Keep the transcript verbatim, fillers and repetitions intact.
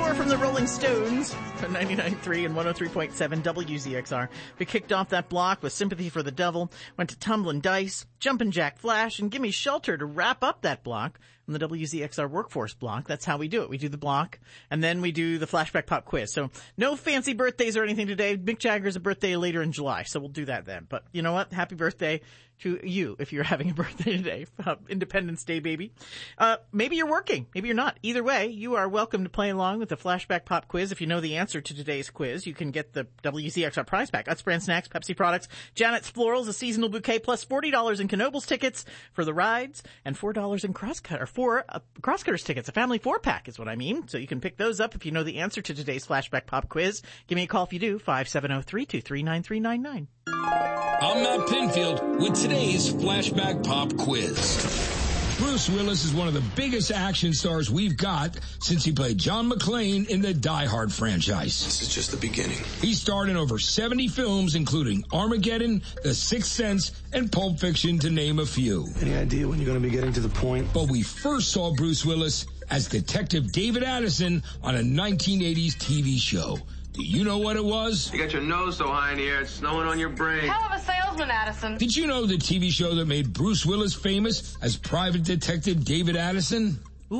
More from the Rolling Stones on ninety-nine point three and one oh three point seven W Z X R. We kicked off that block with Sympathy for the Devil, went to Tumblin' Dice, Jumpin' Jack Flash, and Gimme Shelter to wrap up that block on the W Z X R Workforce block. That's how we do it. We do the block, and then we do the Flashback Pop Quiz. So no fancy birthdays or anything today. Mick Jagger's a birthday later in July, so we'll do that then. But you know what? Happy birthday to you if you're having a birthday today. Uh, Independence Day, baby. Uh, maybe you're working. Maybe you're not. Either way, you are welcome to play along with the Flashback Pop Quiz. If you know the answer to today's quiz, you can get the W Z X R prize pack. Utz Brand Snacks, Pepsi products, Janet's Florals, a seasonal bouquet, plus forty dollars in Knoebels tickets for the rides, and four dollars in Crosscutter, four uh, Crosscutters tickets. A family four-pack is what I mean. So you can pick those up if you know the answer to today's Flashback Pop Quiz. Give me a call if you do, five seven zero, three two three, nine three nine nine. I'm Matt Pinfield with today's Flashback Pop Quiz. Bruce Willis is one of the biggest action stars we've got since he played John McClane in the Die Hard franchise. This is just the beginning. He starred in over seventy films, including Armageddon, The Sixth Sense, and Pulp Fiction, to name a few. Any idea when you're going to be getting to the point? But we first saw Bruce Willis as Detective David Addison on a nineteen eighties T V show. Do you know what it was? You got your nose so high in the air, it's snowing on your brain. Hell of a salesman, Addison. Did you know the T V show that made Bruce Willis famous as Private Detective David Addison?